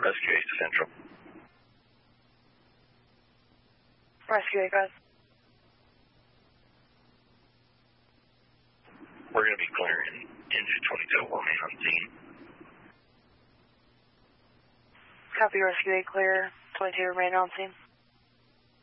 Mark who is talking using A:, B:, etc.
A: Rescue 8 Central.
B: Rescue 8, guys.
A: We're going to be clearing into 22. We'll remain on scene.
B: Copy, Rescue 8 clear. 22 remain on scene.